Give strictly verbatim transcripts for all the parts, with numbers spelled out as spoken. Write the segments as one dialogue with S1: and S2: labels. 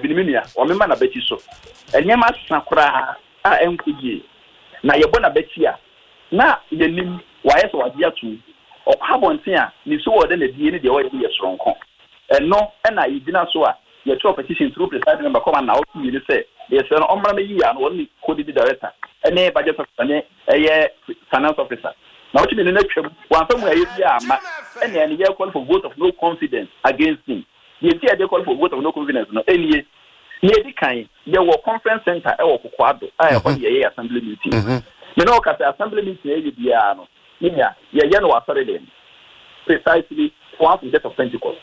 S1: binomia o me ma na beti so enyema sakura a enkugie na yebo na beti a na yenim waye so wade atu o kwabonten a ni so wo de na die ni de wo ye soronko eno na yidina so a ye to petition through presiding member come na o yi say yes no omra me yi ya no ni code director ene budget officer ne eye finance officer na o ti bi ne na twam wan fa mu aye bi ama ene ene ye call for vote of no confidence against him ye ti e dey call for vote of no confidence no enie ye di kan ye wo conference center e wo Kokoado a e ho ye assembly meeting me no ka assembly meeting e bi ya no nya ye ye no wasore dem precisely for the death of Pentecost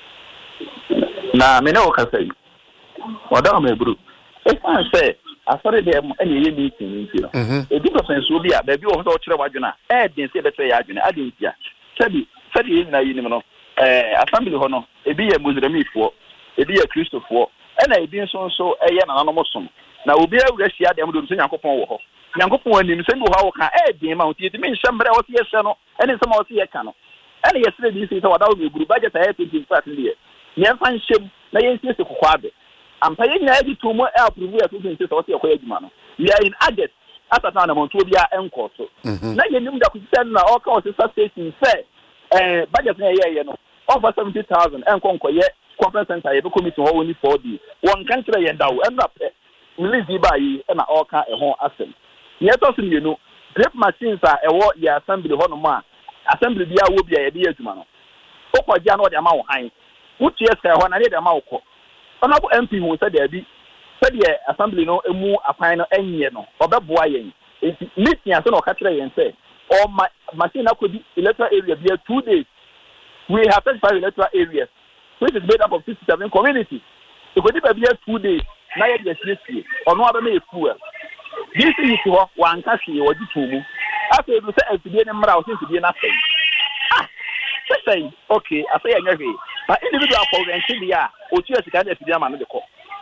S1: na me no ka say oda me bro e fan say asore dem ene ye meeting nti no e di person so bi a ba bi wo so kire wadwena e den say betre ya adwena ade ntia sabi sabi yin na yin no eh assembly ho no e bi ye muslimifo e bi ye kristofo ena e bi nso nso eye na nanom som na obi awura hia dem do nso Nyankopon wo ho Nyankopon anim se bi ho wo ka e den ma otie ti me nhembre wo tie hye no ene nsem wo tie ka no ene yesre bi se wada wo guru budget aye twenty five million yen fan hyem na yen sie se Kokoado ampa yen na edi to mo e approve ya twenty six wo tie ko adwuma no we are in August atata na monto bia enko so na yenim da kusen na o ka o se station say eh budget na ye ye no over seventy thousand enko enko ye conference center ye be committee ho woni four D won kan kire ye dawo enra pe release ba yi na o ka e ho asem ye to so ye no grape machines a e wo ye assembly ho no ma assembly bia wo bia ye de adwuma no o ko dia no de ama wo han wutie se ho na ne de ama wo ko ona bo M P hu se de bi se de assembly no emu apan no enye no obeboa yen enti meeting ase no ka kire yen se o machine akodi electoral area bia two days we have thirty-five electoral areas which is made up of sixty-seven communities. If we did a two days, now you are seriously or no other may fuel. This is one country or two. After you say, if you didn't know, since you did nothing. Ah, say, okay, I say, I never. But individual for the India, or two years ago, if you didn't the call.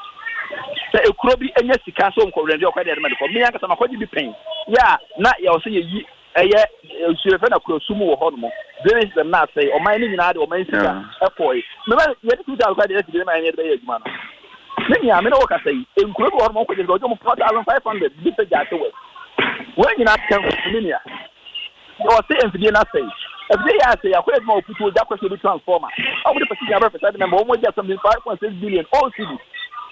S1: Say, a crobby and yes, you can't so call your credit medical. Me, I can be paying. Yeah, not your say, eye usure na krosumu wo hono there is the not say o man ni na de o man sika efoi me ba ye two thousand ka de de ma ye de ye adwuma no me nya me no ka say enkuro wo hono ko de go mo four thousand five hundred bi pe ja te we we nyina kan me nya o say enfidie na say efidie ya say akwa de ma oputu ja kwese bi transformer o de pesi ja ba pesa de me mo mo ja something five point six billion all city